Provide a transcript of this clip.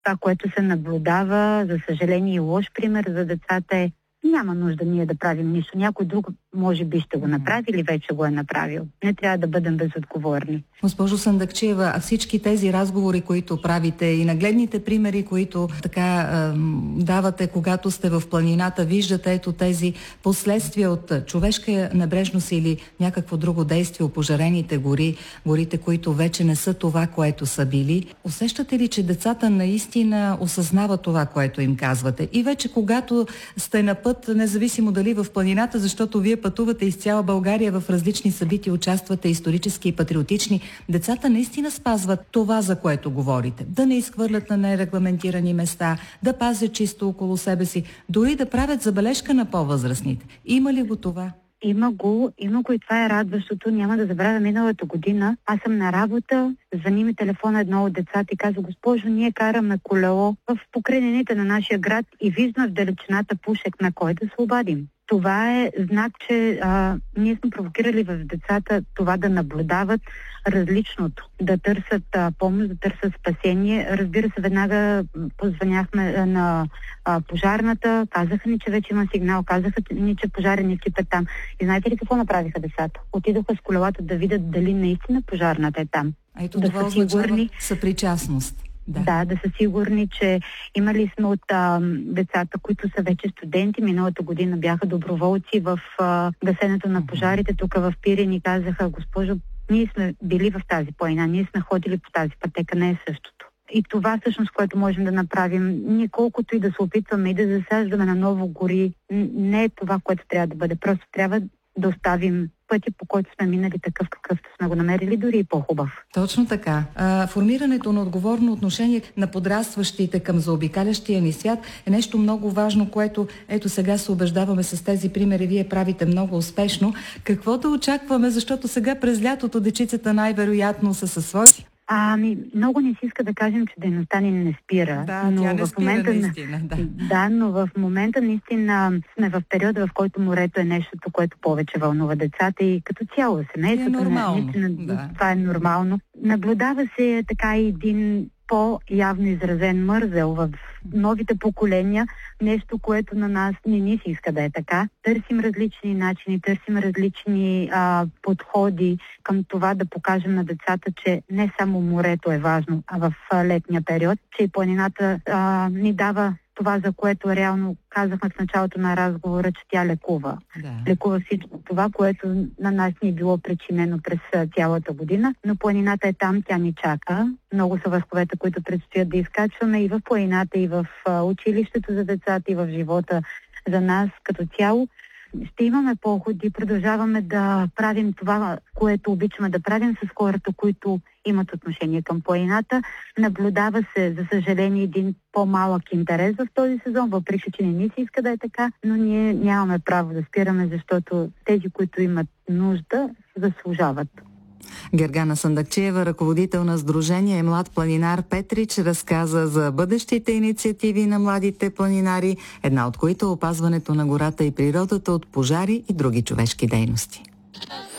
Това, което се наблюдава, за съжаление и лош пример за децата е, няма нужда ние да правим нищо. Някой друг може би ще го направи или вече го е направил. Не трябва да бъдем безотговорни. Госпожо Сандакчиева, а всички тези разговори, които правите и нагледните примери, които така давате, когато сте в планината, виждате ето тези последствия от човешка небрежност или някакво друго действие, опожарените гори, горите, които вече не са това, което са били. Усещате ли, че децата наистина осъзнават това, което им казвате? И вече когато сте на път, независимо дали в планината, защото вие пътувате из цяла България в различни събития, участвате исторически и патриотични, децата наистина спазват това, за което говорите. Да не изхвърлят на нерегламентирани места, да пазят чисто около себе си, дори да правят забележка на по-възрастните. Има ли го това? Има го и това е радващото. Няма да забравя миналата година. Аз съм на работа, звъни ми телефона едно от децата и каза: госпожо, ние караме колело в покрайнините на нашия град и виждам в далечината пушек, на кой да се обадим. Това е знак, че ние сме провокирали в децата това да наблюдават различното, да търсят помощ, да търсят спасение. Разбира се, веднага позвъняхме на пожарната, казаха ни, че вече има сигнал, казаха ни, че пожарени кипят там. И знаете ли какво направиха децата? Отидоха с колелата да видят дали наистина пожарната е там. А ето това означава съпричастност. Да са сигурни, че имали сме от децата, които са вече студенти. Миналата година бяха доброволци в гасенето на пожарите. Тук в Пирин и казаха: госпожо, ние сме били в тази планина, ние сме ходили по тази пътека, не е същото. И това всъщност, което можем да направим, ние колкото и да се опитваме и да засаждаме на ново гори, не е това, което трябва да бъде. Просто трябва да оставим пътя, по който сме минали, такъв какъвто сме го намерили, дори и по-хубав. Точно така. Формирането на отговорно отношение на подрастващите към заобикалящия ни свят е нещо много важно, което ето сега се убеждаваме с тези примери. Вие правите много успешно. Какво да очакваме, защото сега през лятото дечицата най-вероятно са със свои... Много не си иска да кажем, че дейността ни не спира. Да, но тя не спира наистина. Да, но в момента наистина сме в периода, в който морето е нещото, което повече вълнува децата и като цяло семейството. Е нормално. Това е нормално. Наблюдава се така един по-явно изразен мързел в новите поколения, нещо, което на нас не ни се иска да е така. Търсим различни начини, търсим различни подходи към това да покажем на децата, че не само морето е важно, а в летния период, че и планината ни дава това, за което реално казахме в началото на разговора, че тя лекува. Да. Лекува всичко това, което на нас ни е било причинено през цялата година, но планината е там, тя ни чака. Много са върховете, които предстоят да изкачваме и в планината, и в училището за децата, и в живота за нас като цяло. Ще имаме походи, продължаваме да правим това, което обичаме да правим с хората, които имат отношение към планината. Наблюдава се, за съжаление, един по-малък интерес в този сезон, въпреки че не ни се иска да е така, но ние нямаме право да спираме, защото тези, които имат нужда, заслужават. Гергана Сандакчиева, ръководител на Сдружение Млад планинар Петрич, разказа за бъдещите инициативи на младите планинари, една от които е опазването на гората и природата от пожари и други човешки дейности.